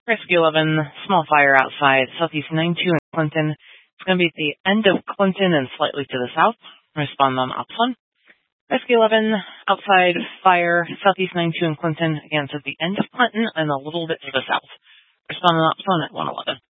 Rescue 11, small fire outside, southeast 92 in Clinton. It's going to be at the end of Clinton and slightly to the south. Respond on Ops 1. Rescue 11, outside fire, southeast 92 in Clinton. Again, it's at the end of Clinton and a little bit to the south. Respond on Ops 1 at 111.